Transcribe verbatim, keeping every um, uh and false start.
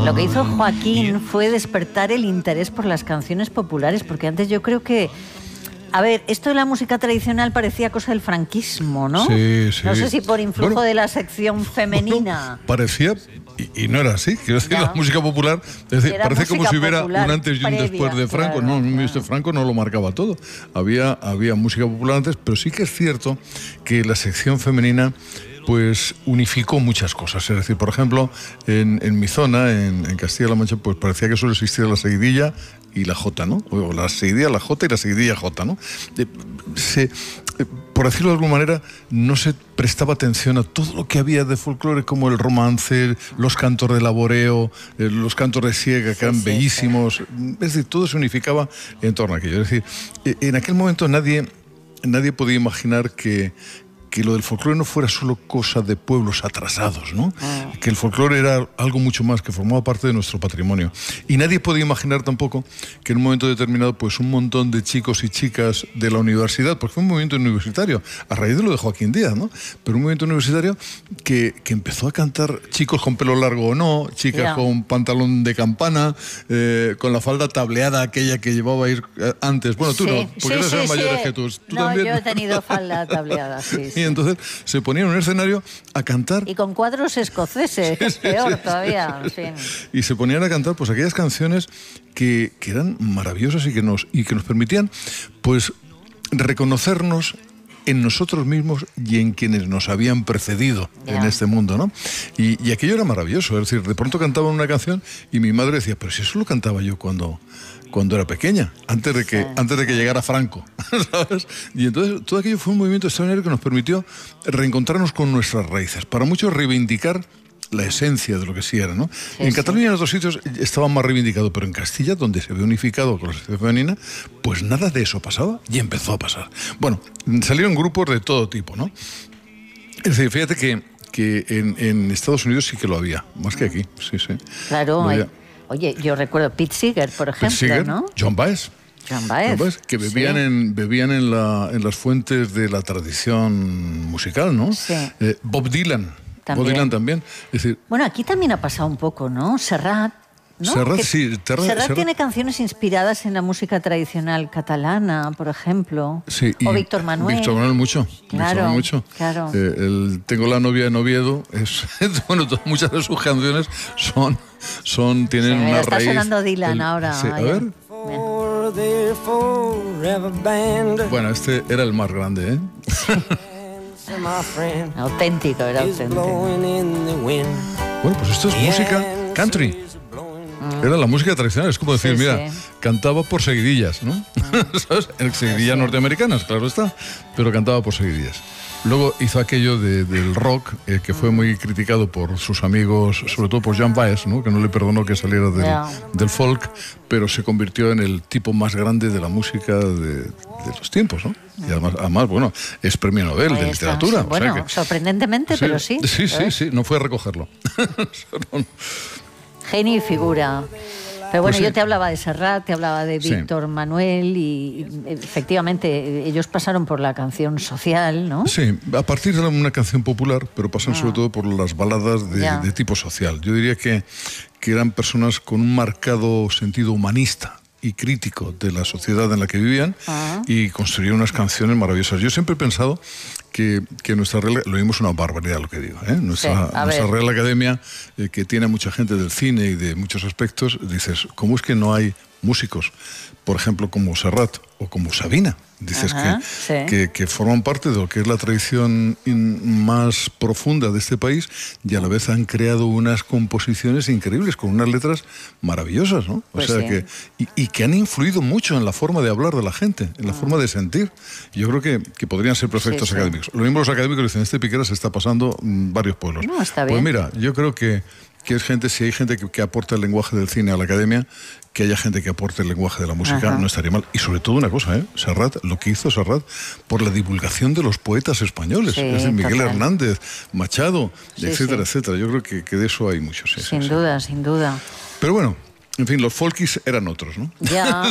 Lo que hizo Joaquín fue despertar el interés por las canciones populares, porque antes yo creo que... A ver, esto de la música tradicional parecía cosa del franquismo, ¿no? Sí, sí. No sé si por influjo bueno, de la sección femenina. Bueno, parecía, y, y no era así. Quiero decir, no. la música popular, es decir, Era parece como si hubiera popular, un antes y un previa, después de Franco. claro, no, claro. este Franco no lo marcaba todo. Había, había música popular antes, pero sí que es cierto que la sección femenina pues unificó muchas cosas. Es decir, por ejemplo, en, en mi zona, en, en Castilla-La Mancha, pues parecía que solo existía la seguidilla y la jota, ¿no? O la seguidilla, la jota y la seguidilla jota, ¿no? Eh, se, eh, por decirlo de alguna manera, no se prestaba atención a todo lo que había de folclore, como el romance, los cantos de laboreo, eh, los cantos de siega, que sí, eran sí, bellísimos. sí. Es decir, todo se unificaba en torno a aquello. Es decir, eh, en aquel momento nadie, nadie podía imaginar que que lo del folclore no fuera solo cosa de pueblos atrasados, ¿no? Ah. Que el folclore era algo mucho más, que formaba parte de nuestro patrimonio. Y nadie podía imaginar tampoco que en un momento determinado, pues un montón de chicos y chicas de la universidad, porque fue un movimiento universitario, a raíz de lo de Joaquín Díaz, ¿no? Pero un movimiento universitario que, que empezó a cantar chicos con pelo largo o no, chicas yeah. con pantalón de campana, eh, con la falda tableada aquella que llevaba a ir antes. Bueno, tú sí, no, porque sí, no eres sí, mayores sí. que tú. ¿Tú no, también? yo he tenido falda tableada, sí, sí. Y entonces se ponía en un escenario a cantar. Y con cuadros escoceses, que es peor todavía. En fin. Y se ponían a cantar pues aquellas canciones que, que eran maravillosas y que nos, y que nos permitían pues reconocernos en nosotros mismos y en quienes nos habían precedido yeah. en este mundo, ¿no? Y, y aquello era maravilloso. Es decir, de pronto cantaban una canción y mi madre decía, pero si eso lo cantaba yo cuando... cuando era pequeña, antes de que, sí. antes de que llegara Franco, ¿sabes? Y entonces todo aquello fue un movimiento extraordinario que nos permitió reencontrarnos con nuestras raíces, para muchos reivindicar la esencia de lo que sí era, ¿no? Sí, en sí. Cataluña y en otros sitios estaba más reivindicado, pero en Castilla, donde se ve unificado con la sección femenina, pues nada de eso pasaba y empezó a pasar. Bueno, salieron grupos de todo tipo, ¿no? Es decir, fíjate que, que en, en Estados Unidos sí que lo había, más que aquí, sí, sí. Claro, hay... Oye, yo recuerdo Pete Seeger, por ejemplo, Pete Seeger, ¿no? John Baez. John Baez. John Baez, que bebían, sí. en, bebían en, la, en las fuentes de la tradición musical, ¿no? Sí. Eh, Bob Dylan. También. Bob Dylan también. Es decir, bueno, aquí también ha pasado un poco, ¿no? Serrat. ¿no? Serrat, que sí. Terra, Serrat, Serrat tiene canciones inspiradas en la música tradicional catalana, por ejemplo. Sí, o Víctor Manuel. Víctor Manuel mucho. Claro, Víctor Manuel mucho. claro. Eh, el Tengo la novia en Oviedo. Es, bueno, muchas de sus canciones son, son tienen sí, una está raíz. Está sonando Dylan el, ahora. Sí, a ver. Bueno, este era el más grande, ¿eh? Sí. Auténtico, era auténtico. Bueno, pues esto es música country. Era la música tradicional, es como decir, sí, mira, sí. cantaba por seguidillas, ¿no? ¿Sabes? En seguidillas sí. norteamericanas, claro está, pero cantaba por seguidillas. Luego hizo aquello de, del rock, eh, que fue muy criticado por sus amigos, sobre todo por John Baez, ¿no? Que no le perdonó que saliera del, yeah. del folk, pero se convirtió en el tipo más grande de la música de, de los tiempos, ¿no? Y además, además, bueno, es premio Nobel de literatura. Sí, bueno, o sea que, sorprendentemente, sí, pero sí. Sí, sí, sí, no fue a recogerlo. Genio y figura. Pero bueno, pues sí. yo te hablaba de Serrat, te hablaba de Víctor sí. Manuel y, y efectivamente ellos pasaron por la canción social, ¿no? Sí, a partir de una canción popular, pero pasan ah. sobre todo por las baladas de, de tipo social. Yo diría que, que eran personas con un marcado sentido humanista y crítico de la sociedad en la que vivían ah. y construyeron unas canciones maravillosas. Yo siempre he pensado que, que nuestra Real, lo mismo es una barbaridad lo que digo, ¿eh? nuestra, sí, nuestra Real Academia, eh, que tiene mucha gente del cine y de muchos aspectos, dices, ¿cómo es que no hay músicos, por ejemplo, como Serrat o como Sabina? Dices Ajá, que, sí. que, que forman parte de lo que es la tradición in, más profunda de este país y a la vez han creado unas composiciones increíbles con unas letras maravillosas, ¿no? O pues sea sí. que y, y que han influido mucho en la forma de hablar de la gente, en la ah. forma de sentir. Yo creo que, que podrían ser perfectos sí, académicos. Sí. Lo mismo los académicos dicen, este Piqueras se está pasando en varios pueblos. No, está bien. Pues mira, yo creo que que es gente, si hay gente que, que aporta el lenguaje del cine a la academia, que haya gente que aporte el lenguaje de la música, Ajá. no estaría mal. Y sobre todo una cosa, ¿eh? Serrat, lo que hizo Serrat por la divulgación de los poetas españoles, sí, es decir, Miguel total. Hernández, Machado, sí, etcétera, sí. etcétera. Yo creo que, que de eso hay muchos. Sí, sin sí, duda, sí. sin duda. Pero bueno, en fin, los folkies eran otros, ¿no? Ya.